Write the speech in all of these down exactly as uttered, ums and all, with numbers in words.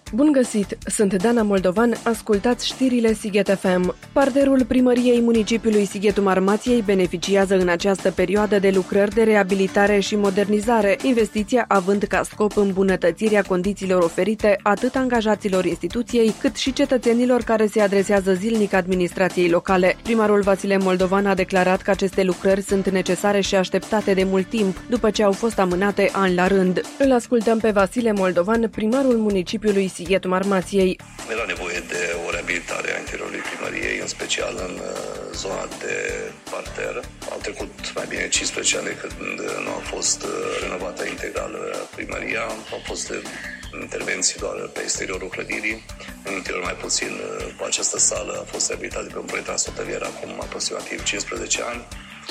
Bun găsit! Sunt Dana Moldovan, ascultați știrile Sighet F M. Parterul primăriei municipiului Sighetul Marmației beneficiază în această perioadă de lucrări de reabilitare și modernizare, investiția având ca scop îmbunătățirea condițiilor oferite atât angajaților instituției, cât și cetățenilor care se adresează zilnic administrației locale. Primarul Vasile Moldovan a declarat că aceste lucrări sunt necesare și așteptate de mult timp, după ce au fost amânate ani la rând. Îl ascultăm pe Vasile Moldovan, primarul municipiului Sighetul Marmației. Era nevoie de o reabilitare a interiorului primăriei, în special în zona de parter. Au trecut mai bine cincisprezece ani de când nu a fost renovată integral primăria. Au fost intervenții doar pe exteriorul clădirii, în interior mai puțin. Această sală a fost reabilitată de pe un proiect transfrontalier acum aproximativ cincisprezece ani.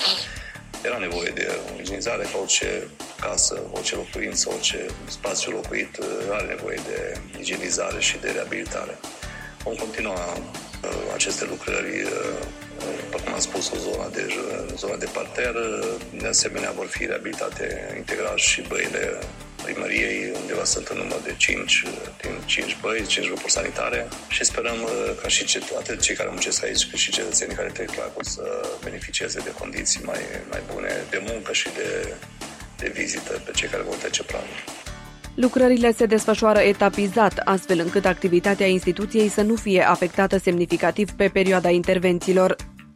Era nevoie de o igienizare, ca orice casă, orice locuință, orice spațiu locuit are nevoie de igienizare și de reabilitare. Vom continua uh, aceste lucrări, uh, după cum am spus, în zona de, în zona de parter. De asemenea, vor fi reabilitate integral și băile primăriei, undeva sunt în număr de cinci băi, cinci grupuri sanitare și sperăm ca și atât cei care muncesc aici, cât și cetățenii care trec la acolo să beneficieze de condiții mai, mai bune de muncă și de, de vizită pe cei care vor trece planul. Lucrările se desfășoară etapizat, astfel încât activitatea instituției să nu fie afectată semnificativ pe perioada intervențiilor.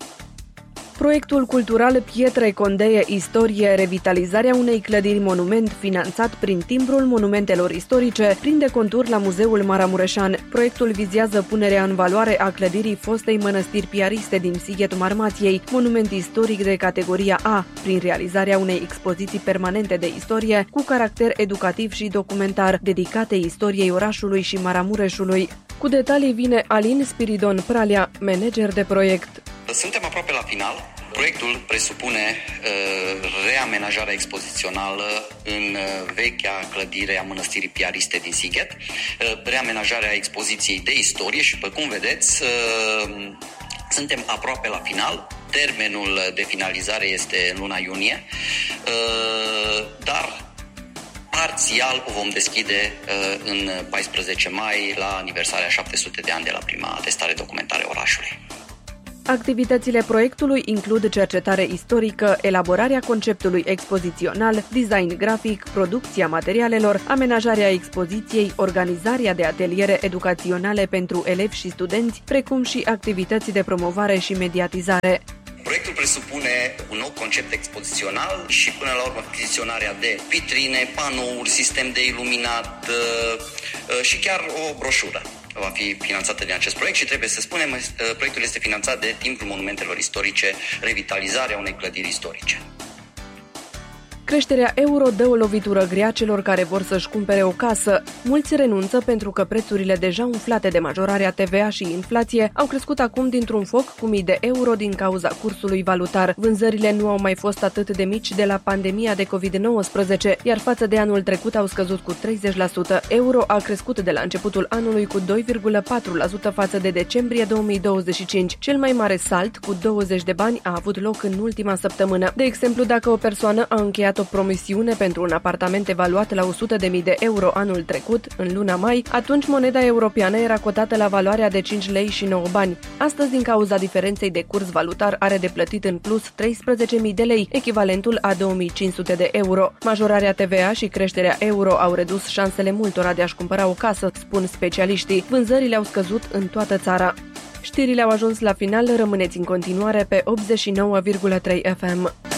Proiectul cultural Pietre Condeie Istorie, revitalizarea unei clădiri monument, finanțat prin timbrul monumentelor istorice, prinde contur la Muzeul Maramureșan. Proiectul vizează punerea în valoare a clădirii fostei mănăstiri piariste din Sighetul Marmației, monument istoric de categoria A, prin realizarea unei expoziții permanente de istorie cu caracter educativ și documentar, dedicate istoriei orașului și Maramureșului. Cu detalii vine Alin Spiridon Pralea, manager de proiect. Suntem aproape la final. Proiectul presupune uh, reamenajarea expozițională în uh, vechea clădire a mănăstirii piariste din Sighet, uh, reamenajarea expoziției de istorie și, pe cum vedeți, uh, suntem aproape la final. Termenul de finalizare este în luna iunie, uh, dar parțial o vom deschide uh, în paisprezece mai la aniversarea șapte sute de ani de la prima atestare documentare orașului. Activitățile proiectului includ cercetare istorică, elaborarea conceptului expozițional, design grafic, producția materialelor, amenajarea expoziției, organizarea de ateliere educaționale pentru elevi și studenți, precum și activități de promovare și mediatizare. Proiectul presupune un nou concept expozițional și până la urmă achiziționarea de vitrine, panouri, sistem de iluminat și chiar o broșură va fi finanțată din acest proiect și trebuie să spunem, proiectul este finanțat de Timbrul Monumentelor Istorice, revitalizarea unei clădiri istorice. Creșterea euro dă o lovitură grea celor care vor să-și cumpere o casă. Mulți renunță pentru că prețurile deja umflate de majorarea T V A și inflație au crescut acum dintr-un foc cu mii de euro din cauza cursului valutar. Vânzările nu au mai fost atât de mici de la pandemia de covid nouăsprezece, iar față de anul trecut au scăzut cu treizeci la sută. Euro a crescut de la începutul anului cu doi virgulă patru la sută față de decembrie două mii douăzeci și cinci. Cel mai mare salt, cu douăzeci de bani, a avut loc în ultima săptămână. De exemplu, dacă o persoană a încheiat o promisiune pentru un apartament evaluat la o sută de mii de euro anul trecut, în luna mai, atunci moneda europeană era cotată la valoarea de cinci lei și nouă bani. Astăzi, din cauza diferenței de curs valutar, are de plătit în plus treisprezece mii de lei, echivalentul a două mii cinci sute de euro. Majorarea T V A și creșterea euro au redus șansele multora de a-și cumpăra o casă, spun specialiștii. Vânzările au scăzut în toată țara. Știrile au ajuns la final, rămâneți în continuare pe optzeci și nouă virgulă trei F M.